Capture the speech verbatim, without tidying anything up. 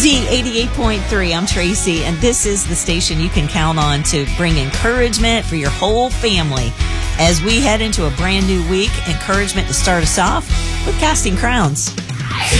Z eighty-eight point three, I'm Tracy, and this is the station you can count on to bring encouragement for your whole family. As we head into a brand new week, encouragement to start us off with Casting Crowns.